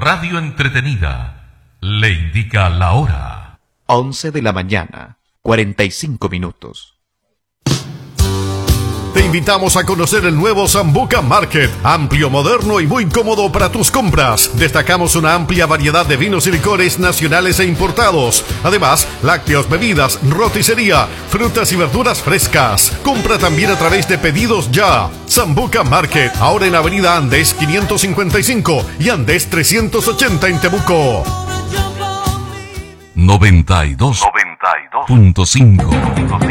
radio entretenida le indica la hora. 11 de la mañana, 45 minutos. Te invitamos a conocer el nuevo Sambuca Market, amplio, moderno y muy cómodo para tus compras. Destacamos una amplia variedad de vinos y licores nacionales e importados. Además, lácteos, bebidas, roticería, frutas y verduras frescas. Compra también a través de Pedidos Ya. Sambuca Market, ahora en Avenida Andes 555 y Andes 380 en Temuco. 92.5